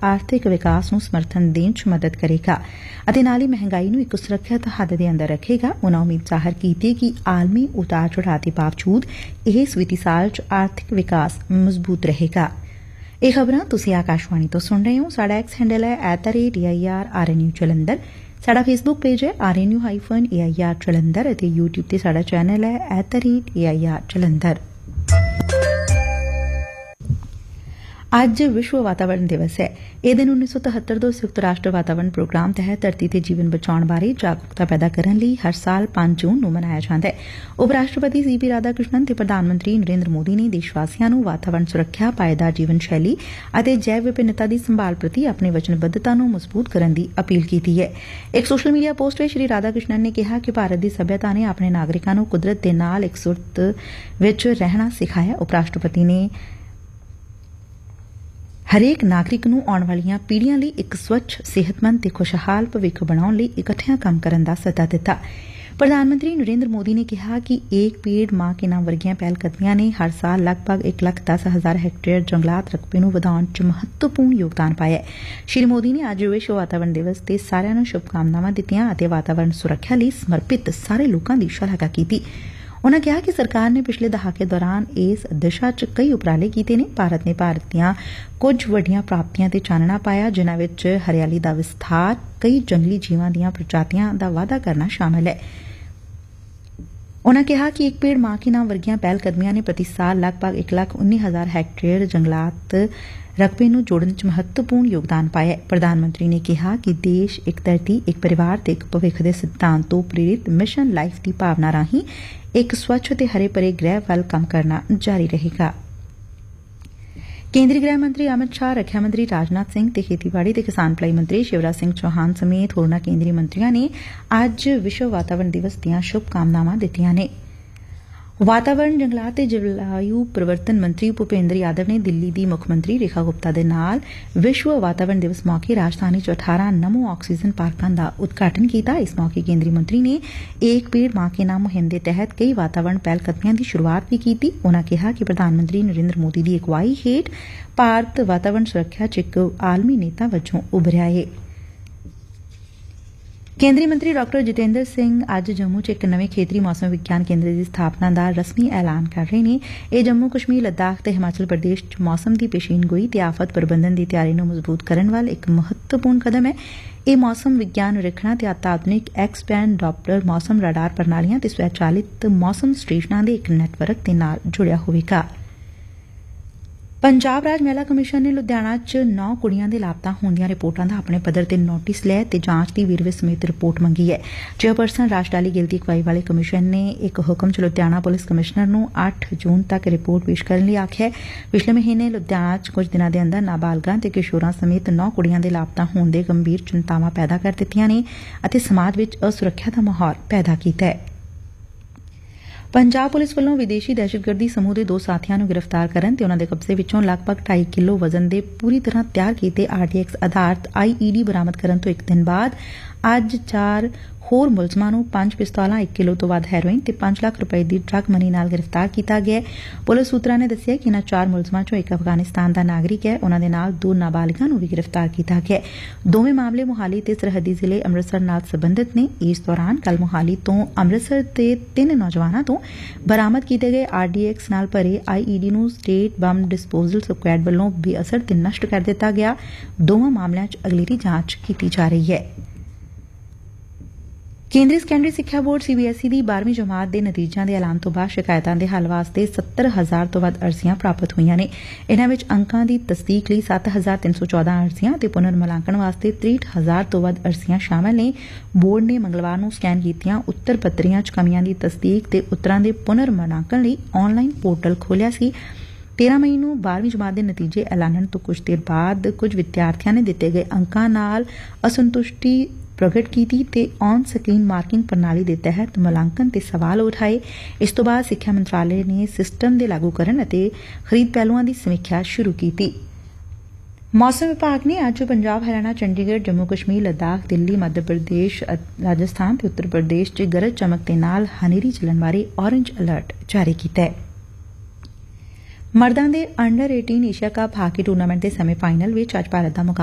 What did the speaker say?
ਆਰਥਿਕ ਵਿਕਾਸ ਨੂੰ ਸਮਰਥਨ ਦੇਣ 'ਚ ਮਦਦ ਕਰੇਗਾ ਅਤੇ ਨਾਲ ਹੀ ਮਹਿੰਗਾਈ ਨੂੰ ਇੱਕ ਸੁਰੱਖਿਅਤ ਹੱਦ ਦੇ ਅੰਦਰ ਰੱਖੇਗਾ। ਉਨ੍ਹਾਂ ਉਮੀਦ ਜ਼ਾਹਰ ਕੀਤੀ ਕਿ ਆਲਮੀ ਉਤਾਰ ਚੜ੍ਹਾਅ ਦੇ ਬਾਵਜੂਦ ਇਸ ਵਿੱਤੀ ਸਾਲ 'ਚ ਆਰਥਿਕ ਵਿਕਾਸ ਮਜ਼ਬੂਤ ਰਹੇਗਾ। ਇਹ ਖਬਰਾਂ ਤੁਸੀਂ ਆਕਾਸ਼ਵਾਣੀ ਤੋਂ ਸੁਣ ਰਹੇ ਹੋ। ਸਾਡਾ ਐਕਸ ਹੈਂਡਲ ਹੈ @AIRRNU ਜਲੰਧਰ। ਸਾਡਾ ਫੇਸਬੁੱਕ ਪੇਜ ਹੈ RNU-AIR ਜਲੰਧਰ ਅਤੇ YouTube ਤੇ ਸਾਡਾ ਚੈਨਲ ਹੈ @AIR ਜਲੰਧਰ। ਅੱਜ ਵਿਸ਼ਵ ਵਾਤਾਵਰਣ ਦਿਵਸ ਹੈ। ਇਹ ਦਿਨ 1973 ਤੋਂ ਸੰਯੁਕਤ ਰਾਸ਼ਟਰ ਵਾਤਾਵਰਣ ਪ੍ਰੋਗਰਾਮ ਤਹਿਤ ਧਰਤੀ ਤੇ ਜੀਵਨ ਬਚਾਉਣ ਬਾਰੇ ਜਾਗਰੂਕਤਾ ਪੈਦਾ ਕਰਨ ਲਈ ਹਰ ਸਾਲ 5 ਜੂਨ ਨੂੰ ਮਨਾਇਆ ਜਾਂਦਾ ਹੈ। ਉਪ ਰਾਸ਼ਟਰਪਤੀ CP ਰਾਧਾਕ੍ਰਿਸ਼ਨਨ ਤੇ ਪ੍ਰਧਾਨ ਮੰਤਰੀ ਨਰਿੰਦਰ ਮੋਦੀ ਨੇ ਦੇਸ਼ ਵਾਸੀਆਂ ਨੂੰ ਵਾਤਾਵਰਣ ਸੁਰੱਖਿਆ, ਪਾਏਦਾਰ ਜੀਵਨ ਸ਼ੈਲੀ ਅਤੇ ਜੈਵ ਵਿਭਿੰਨਤਾ ਦੀ ਸੰਭਾਲ ਪ੍ਰਤੀ ਆਪਣੀ ਵਚਨਬੱਧਤਾ ਨੂੰ ਮਜ਼ਬੂਤ ਕਰਨ ਦੀ ਅਪੀਲ ਕੀਤੀ ਹੈ। ਇੱਕ ਸੋਸ਼ਲ ਮੀਡੀਆ ਪੋਸਟ ਵਿੱਚ ਸ੍ਰੀ ਰਾਧਾਕ੍ਰਿਸ਼ਨਨ ਨੇ ਕਿਹਾ ਕਿ ਭਾਰਤ ਦੀ ਸਭਿਅਤਾ ਨੇ ਆਪਣੇ ਨਾਗਰਿਕਾਂ ਨੂੰ ਕੁਦਰਤ ਦੇ ਨਾਲ ਇਕਸੁਰਤ ਵਿੱਚ ਰਹਿਣਾ ਸਿਖਾਇਆ। ਉਪ ਰਾਸ਼ਟਰਪਤੀ ਨੇ ਹਰੇਕ ਨਾਗਰਿਕ ਨੂੰ ਆਉਣ ਵਾਲੀਆਂ ਪੀੜ੍ਹੀਆਂ ਲਈ ਇੱਕ ਸਵੱਛ, ਸਿਹਤਮੰਦ ਤੇ ਖੁਸ਼ਹਾਲ ਭਵਿੱਖ ਬਣਾਉਣ ਲਈ ਇਕੱਠਿਆਂ ਕੰਮ ਕਰਨ ਦਾ ਸੱਦਾ ਦਿੱਤਾ। ਪ੍ਰਧਾਨ ਮੰਤਰੀ ਨਰਿੰਦਰ ਮੋਦੀ ਨੇ ਕਿਹਾ ਕਿ ਏਕ ਪੇੜ ਮਾਂ ਕੇ ਨਾਮ ਵਰਗੀਆਂ ਪਹਿਲਕਦਮੀਆਂ ਨੇ ਹਰ ਸਾਲ ਲਗਭਗ 1,10,000 ਹੈਕਟੇਅਰ ਜੰਗਲਾਤ ਰਕਬੇ ਨੂੰ ਵਧਾਉਣ 'ਚ ਮਹੱਤਵਪੂਰਨ ਯੋਗਦਾਨ ਪਾਇਆ। ਸ੍ਰੀ ਮੋਦੀ ਨੇ ਅੱਜ ਵਿਸ਼ਵ ਵਾਤਾਵਰਣ ਦਿਵਸ ਤੇ ਸਾਰਿਆਂ ਨੂੰ ਸ਼ੁਭਕਾਮਨਾਵਾਂ ਦਿੱਤੀਆਂ ਅਤੇ ਵਾਤਾਵਰਣ ਸੁਰੱਖਿਆ ਲਈ ਸਮਰਪਿਤ ਸਾਰੇ ਲੋਕਾਂ ਦੀ ਸ਼ਲਾਘਾ ਕੀਤੀ। ਉਨ੍ਹਾਂ ਕਿਹਾ ਕਿ ਸਰਕਾਰ ਨੇ ਪਿਛਲੇ ਦਹਾਕੇ ਦੌਰਾਨ ਇਸ ਦਿਸ਼ਾ 'ਚ ਕਈ ਉਪਰਾਲੇ ਕੀਤੇ ਨੇ। ਭਾਰਤ ਨੇ ਭਾਰਤ ਦੀਆਂ ਕੁਝ ਵੱਡੀਆਂ ਪ੍ਰਾਪਤੀਆਂ ਤੇ ਚਾਨਣਾ ਪਾਇਆ, ਜਿਨ੍ਹਾਂ ਵਿੱਚ ਹਰਿਆਲੀ ਦਾ ਵਿਸਥਾਰ, ਕਈ ਜੰਗਲੀ ਜੀਵਾਂ ਦੀਆਂ ਪ੍ਰਜਾਤੀਆਂ ਦਾ ਵਾਧਾ ਕਰਨਾ ਸ਼ਾਮਲ ਹੈ। ਉਨ੍ਹਾਂ ਕਿਹਾ ਕਿ ਇੱਕ ਪੇੜ ਮਾਂ ਕੇ ਨਾਮ ਵਰਗੀਆਂ ਪਹਿਲ ਕਦਮੀਆਂ ਨੇ ਪ੍ਰਤੀ ਸਾਲ ਲਗਭਗ 1,19,000 ਹੈਕਟੇਅਰ ਜੰਗਲਾਤ ਰਕਬੇ ਨੂੰ ਜੋੜਨ 'ਚ ਮਹੱਤਵਪੂਰਨ ਯੋਗਦਾਨ ਪਾਇਆ। ਪ੍ਰਧਾਨ ਮੰਤਰੀ ਨੇ ਕਿਹਾ ਕਿ ਦੇਸ਼ ਇੱਕ ਧਰਤੀ, ਇੱਕ ਪਰਿਵਾਰ ਤੇ ਇੱਕ ਭਵਿੱਖ ਦੇ ਸਿਧਾਂਤ ਤੋਂ ਪ੍ਰੇਰਿਤ ਮਿਸ਼ਨ ਲਾਈਫ ਦੀ ਭਾਵਨਾ ਰਾਹੀਂ ਇੱਕ ਸਵੱਛ ਤੇ ਹਰੇ ਭਰੇ ਗ੍ਰਹਿ ਵੱਲ ਕੰਮ ਕਰਨਾ ਜਾਰੀ ਰਹੇਗਾ। ਕੇਂਦਰੀ ਗ੍ਰਹਿ ਮੰਤਰੀ ਅਮਿਤ ਸ਼ਾਹ, ਰੱਖਿਆ ਮੰਤਰੀ ਰਾਜਨਾਥ ਸਿੰਘ ਤੇ ਖੇਤੀਬਾੜੀ ਤੇ ਕਿਸਾਨ ਭਲਾਈ ਮੰਤਰੀ ਸ਼ਿਵਰਾਜ ਸਿੰਘ ਚੌਹਾਨ ਸਮੇਤ ਹੋਰਨਾਂ ਕੇਂਦਰੀ ਮੰਤਰੀਆਂ ਨੇ ਅੱਜ ਵਿਸ਼ਵ ਵਾਤਾਵਰਣ ਦਿਵਸ ਦੀਆਂ ਸ਼ੁਭਕਾਮਨਾਵਾਂ ਦਿੱਤੀਆਂ ਨੇ। ਵਾਤਾਵਰਣ, ਜੰਗਲਾਤ ਤੇ ਜਲਵਾਯੂ ਪਰਿਵਰਤਨ ਮੰਤਰੀ ਭੁਪੇਂਦਰ ਯਾਦਵ ਨੇ ਦਿੱਲੀ ਦੀ ਮੁੱਖ ਮੰਤਰੀ ਰੇਖਾ ਗੁਪਤਾ ਦੇ ਨਾਲ ਵਿਸ਼ਵ ਵਾਤਾਵਰਣ ਦਿਵਸ ਮੌਕੇ ਰਾਜਧਾਨੀ 'ਚ 18 ਨਮੋ ਆਕਸੀਜਨ ਪਾਰਕਾਂ ਦਾ ਉਦਘਾਟਨ ਕੀਤਾ। ਇਸ ਮੌਕੇ ਕੇਂਦਰੀ ਮੰਤਰੀ ਨੇ ਏਕ ਪੇੜ ਮਾਂ ਕੇ ਨਾਮ ਮੁਹਿੰਮ ਦੇ ਤਹਿਤ ਕਈ ਵਾਤਾਵਰਣ ਪਹਿਲਕਦਮੀਆਂ ਦੀ ਸ਼ੁਰੂਆਤ ਵੀ ਕੀਤੀ। ਉਨ੍ਹਾਂ ਕਿਹਾ ਕਿ ਪ੍ਰਧਾਨ ਮੰਤਰੀ ਨਰਿੰਦਰ ਮੋਦੀ ਦੀ ਅਗਵਾਈ ਹੇਠ ਭਾਰਤ ਵਾਤਾਵਰਣ ਸੁਰੱਖਿਆ 'ਚ ਇੱਕ ਆਲਮੀ ਨੇਤਾ ਵਜੋਂ ਉਭਰਿਆ ਏ। ਕੇਂਦਰੀ ਮੰਤਰੀ ਡਾ ਜਤਿੰਦਰ ਸਿੰਘ ਅੱਜ ਜੰਮੂ 'ਚ ਇੱਕ ਨਵੇਂ ਖੇਤਰੀ ਮੌਸਮ ਵਿਗਿਆਨ ਕੇਂਦਰ ਦੀ ਸਥਾਪਨਾ ਦਾ ਰਸਮੀ ਐਲਾਨ ਕਰ ਰਹੇ ਨੇ। ਇਹ ਜੰਮੂ ਕਸ਼ਮੀਰ, ਲੱਦਾਖ ਤੇ ਹਿਮਾਚਲ ਪ੍ਰਦੇਸ਼ 'ਚ ਮੌਸਮ ਦੀ ਪੇਸ਼ੀਨਗੋਈ ਤੇ ਆਫਤ ਪ੍ਰਬੰਧਨ ਦੀ ਤਿਆਰੀ ਨੂੰ ਮਜ਼ਬੂਤ ਕਰਨ ਵੱਲ ਇੱਕ ਮਹੱਤਵਪੂਰਨ ਕਦਮ ਹੈ। ਇਹ ਮੌਸਮ ਵਿਗਿਆਨ ਨਿਰੀਖਣਾਂ ਤੇ ਅਤਿਆਧੁਨਿਕ ਐਕਸ-ਬੈਂਡ ਡਾਪਲਰ ਮੌਸਮ ਰਾਡਾਰ ਪ੍ਰਣਾਲੀਆਂ ਤੇ ਸਵੈਚਾਲਿਤ ਮੌਸਮ ਸਟੇਸ਼ਨਾਂ ਦੇ ਇੱਕ ਨੈਟਵਰਕ ਦੇ ਨਾਲ ਜੁੜਿਆ ਹੋਵੇਗਾ। ਪੰਜਾਬ ਰਾਜ ਮਹਿਲਾ ਕਮਿਸ਼ਨ ਨੇ ਲੁਧਿਆਣਾ 'ਚ 9 ਕੁੜੀਆਂ ਦੇ ਲਾਪਤਾ ਹੋਣ ਦੀਆਂ ਰਿਪੋਰਟਾਂ ਦਾ ਆਪਣੇ ਪੱਧਰ ਤੇ ਨੋਟਿਸ ਲਿਆ ਤੇ ਜਾਂਚ ਦੀ ਵੇਰਵੇ ਸਮੇਤ ਰਿਪੋਰਟ ਮੰਗੀ ਹੈ। ਚੇਅਰਪਰਸਨ ਰਾਸ਼ਟਾਲੀ ਗਿਲਤੀ ਅਗਵਾਈ ਵਾਲੇ ਕਮਿਸ਼ਨ ਨੇ ਇੱਕ ਹੁਕਮ 'ਚ ਲੁਧਿਆਣਾ ਪੁਲਿਸ ਕਮਿਸ਼ਨਰ ਨੂੰ 8 ਜੂਨ ਤੱਕ ਰਿਪੋਰਟ ਪੇਸ਼ ਕਰਨ ਲਈ ਆਖਿਆ। ਪਿਛਲੇ ਮਹੀਨੇ ਲੁਧਿਆਣਾ 'ਚ ਕੁਝ ਦਿਨਾਂ ਦੇ ਅੰਦਰ ਨਾਬਾਲਗਾਂ ਤੇ ਕਿਸ਼ੋਰਾਂ ਸਮੇਤ 9 ਕੁੜੀਆਂ ਦੇ ਲਾਪਤਾ ਹੋਣ ਦੇ ਗੰਭੀਰ ਚਿੰਤਾਵਾਂ ਪੈਦਾ ਕਰ ਦਿੱਤੀਆਂ ਨੇ ਅਤੇ ਸਮਾਜ ਵਿੱਚ ਅਸੁਰੱਖਿਆ ਦਾ ਮਾਹੌਲ ਪੈਦਾ ਕੀਤਾ ਹੈ। ਪੰਜਾਬ ਪੁਲਿਸ ਵੱਲੋਂ ਵਿਦੇਸ਼ੀ ਦਹਿਸ਼ਤਗਰਦੀ ਸਮੂਹ ਦੇ 2 ਸਾਥੀਆਂ ਨੂੰ ਗ੍ਰਿਫਤਾਰ ਕਰਨ ਤੇ ਉਨ੍ਹਾਂ ਦੇ ਕਬਜ਼ੇ ਵਿੱਚੋਂ ਲਗਭਗ 2.5 ਕਿਲੋ ਵਜ਼ਨ ਦੇ ਪੂਰੀ ਤਰ੍ਹਾਂ ਤਿਆਰ ਕੀਤੇ RDX ਆਧਾਰਿਤ IED ਬਰਾਮਦ ਕਰਨ ਤੋਂ ਇੱਕ ਦਿਨ ਬਾਅਦ ਅੱਜ 4 ਹੋਰ ਮੁਲਜ਼ਮਾਂ ਨੂੰ 5 ਪਿਸਤੌਲਾਂ, 1 ਕਿਲੋ ਤੋਂ ਵੱਧ ਹੈਰੋਇਨ ਤੇ 5 ਲੱਖ ਰੁਪਏ ਦੀ ਡਰੱਗ ਮਨੀ ਨਾਲ ਗ੍ਰਿਫਤਾਰ ਕੀਤਾ ਗਿਆ। ਪੁਲਿਸ ਸੂਤਰਾਂ ਨੇ ਦੱਸਿਆ ਕਿ ਇਨ੍ਹਾਂ 4 ਮੁਲਜ਼ਮਾਂ 'ਚੋਂ ਇੱਕ ਅਫਗਾਨਿਸਤਾਨ ਦਾ ਨਾਗਰਿਕ ਹੈ। ਉਨ੍ਹਾਂ ਦੇ ਨਾਲ 2 ਨਾਬਾਲਿਗਾਂ ਨੂੰ ਵੀ ਗ੍ਰਿਫਤਾਰ ਕੀਤਾ ਗਿਆ। ਦੋਵੇਂ ਮਾਮਲੇ ਮੁਹਾਲੀ ਤੇ ਸਰਹੱਦੀ ਜ਼ਿਲ੍ਹੇ ਅੰਮ੍ਰਿਤਸਰ ਨਾਲ ਸੰਬੰਧਿਤ ਨੇ। ਇਸ ਦੌਰਾਨ ਕੱਲ੍ਹ ਮੁਹਾਲੀ ਤੋਂ ਅੰਮ੍ਰਿਤਸਰ ਦੇ 3 ਨੌਜਵਾਨਾਂ ਤੋਂ ਬਰਾਮਦ ਕੀਤੇ ਗਏ RDX ਨਾਲ ਭਰੇ IED ਨੂੰ ਸਟੇਟ ਬੰਬ ਡਿਸਪੋਜ਼ਲ ਸਕੁਐਡ ਵੱਲੋਂ ਬੇਅਸਰ ਤੇ ਨਸ਼ਟ ਕਰ ਦਿੱਤਾ ਗਿਆ। ਦੋਵਾਂ ਮਾਮਲਿਆਂ 'ਚ ਅਗਲੇਰੀ ਜਾਂਚ ਕੀਤੀ ਜਾ ਰਹੀ ਹੈ। ਕੇਂਦਰੀ ਸੈਕੰਡਰੀ ਸਿੱਖਿਆ ਬੋਰਡ CBSE ਦੀ 12ਵੀਂ ਜਮਾਤ ਦੇ ਨਤੀਜਿਆਂ ਦੇ ਐਲਾਨ ਤੋਂ ਬਾਅਦ ਸ਼ਿਕਾਇਤਾਂ ਦੇ ਹੱਲ ਵਾਸਤੇ 70,000 ਤੋਂ ਵੱਧ ਅਰਜ਼ੀਆਂ ਪ੍ਰਾਪਤ ਹੋਈਆਂ ਨੇ। ਇਨ੍ਹਾਂ ਵਿੱਚ ਅੰਕਾਂ ਦੀ ਤਸਦੀਕ ਲਈ 7,314 ਅਰਜ਼ੀਆਂ ਤੇ ਪੁਨਰ ਮੁਲਾਂਕਣ ਵਾਸਤੇ 63,000 ਤੋਂ ਵੱਧ ਅਰਜ਼ੀਆਂ ਸ਼ਾਮਲ ਨੇ। ਬੋਰਡ ਨੇ ਮੰਗਲਵਾਰ ਨੂੰ ਸਕੈਨ ਕੀਤੀਆਂ ਉੱਤਰ ਪੱਤਰੀਆਂ 'ਚ ਕਮੀਆਂ ਦੀ ਤਸਦੀਕ ਤੇ ਉੱਤਰਾਂ ਦੇ ਪੁਨਰ ਮੁਲਾਂਕਣ ਲਈ ਆਨਲਾਈਨ ਪੋਰਟਲ ਖੋਲ੍ਹਿਆ ਸੀ। 13 ਮਈ ਨੂੰ 12ਵੀਂ ਜਮਾਤ ਦੇ ਨਤੀਜੇ ਐਲਾਨਣ ਤੋਂ ਕੁਝ ਦੇਰ ਬਾਅਦ ਕੁਝ ਵਿਦਿਆਰਥੀਆਂ ਨੇ ਦਿੱਤੇ ਗਏ ਅੰਕਾਂ ਨਾਲ ਅਸੰਤੁਸ਼ਟੀ ਪ੍ਰਗਟ ਕੀਤੀ ਤੇ ਔਨ ਸਕਰੀਨ ਮਾਰਕਿੰਗ ਪ੍ਰਣਾਲੀ ਦੇ ਤਹਿਤ ਮੁਲਾਂਕਣ ਤੇ ਸਵਾਲ ਉਠਾਏ। ਇਸ ਤੋਂ ਬਾਅਦ ਸਿੱਖਿਆ ਮੰਤਰਾਲੇ ਨੇ ਸਿਸਟਮ ਦੇ ਲਾਗੂਕਰਨ ਅਤੇ ਖਰੀਦ ਪਹਿਲੂਆਂ ਦੀ ਸਮੀਖਿਆ ਸ਼ੁਰੂ ਕੀਤੀ। ਮੌਸਮ ਵਿਭਾਗ ਨੇ ਅੱਜ ਪੰਜਾਬ, ਹਰਿਆਣਾ, ਚੰਡੀਗੜ੍ਹ, ਜੰਮੂ ਕਸ਼ਮੀਰ, ਲੱਦਾਖ, ਦਿੱਲੀ, ਮੱਧ ਪ੍ਰਦੇਸ਼, ਰਾਜਸਥਾਨ ਤੇ ਉੱਤਰ ਪ੍ਰਦੇਸ਼ 'ਚ ਗਰਜ ਚਮਕ ਦੇ ਨਾਲ ਹਨੇਰੀ ਚੱਲਣ ਬਾਰੇ ਔਰੇਂਜ ਅਲਰਟ ਜਾਰੀ ਕੀਤਾ ਹੈ। ਮਰਦਾਂ ਦੇ under 18 Asia cup hockey tournament ਦੇ ਸੈਮੀ ਫਾਈਨਲ ਵਿੱਚ ਅੱਜ ਭਾਰਤ ਦਾ ਮੁਕਾਬਲਾ